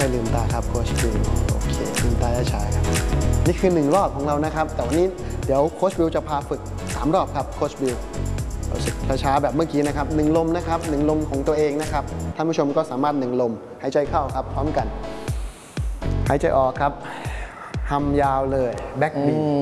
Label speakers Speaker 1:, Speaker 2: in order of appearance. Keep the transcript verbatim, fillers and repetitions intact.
Speaker 1: อยๆลืมตาครับโค้ชบิวโอเคลืมตาช้าๆครับนี่คือหนึ่งรอบของเรานะครับแต่วันนี้เดี๋ยวโค้ชบิวจะพาฝึกสามรอบครับโค้ชบิวช้าๆแบบเมื่อกี้นะครับหนึ่งลมนะครับหนึ่งลมของตัวเองนะครับท่านผู้ชมก็สามารถหนึ่งลมหายใจเข้าครับพร้อมกันหายใจออกครับทำยาวเลยแบ็กบี